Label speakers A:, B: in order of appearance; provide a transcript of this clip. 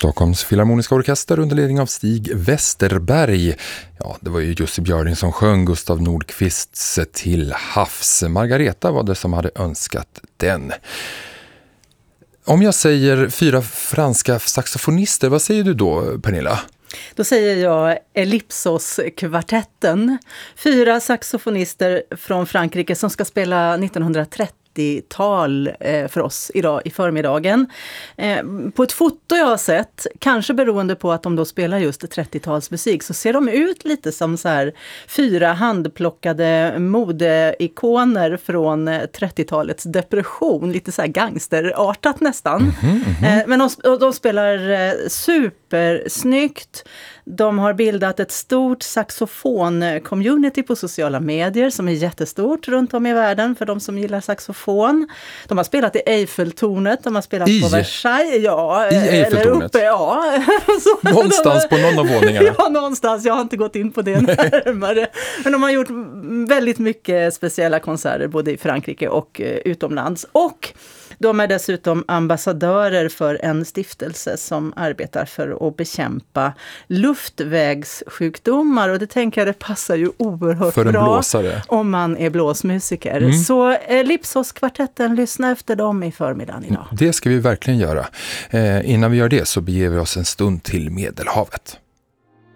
A: Stockholms Filharmoniska orkester under ledning av Stig Westerberg. Ja, det var ju Jussi Björling som sjöng Gustav Nordqvists Till havs. Margareta var det som hade önskat den. Om jag säger 4 franska saxofonister, vad säger du då, Pernilla?
B: Då säger jag Ellipsos-kvartetten. 4 saxofonister från Frankrike som ska spela 1930-tal för oss idag i förmiddagen. På ett foto jag har sett, kanske beroende på att de då spelar just 30-talsmusik, så ser de ut lite som så här 4 handplockade modeikoner från 30-talets depression. Lite så här gangsterartat nästan. Men de spelar supersnyggt. De har bildat ett stort saxofon-community på sociala medier som är jättestort runt om i världen för de som gillar saxofon. De har spelat i Eiffeltornet, de har spelat på Versailles,
A: i Eiffeltornet.
B: eller uppe, ja.
A: Någonstans på någon av våningarna.
B: Ja, någonstans. Jag har inte gått in på det närmare. Men de har gjort väldigt mycket speciella konserter både i Frankrike och utomlands. Och de är dessutom ambassadörer för en stiftelse som arbetar för att bekämpa luftvägssjukdomar. Och det tänker jag, det passar ju oerhört
A: för en
B: bra
A: blåsare.
B: Om man är blåsmusiker. Så Ellipsos-kvartetten, lyssna efter dem i förmiddagen idag.
A: Det ska vi verkligen göra. Innan vi gör det så beger vi oss en stund till Medelhavet.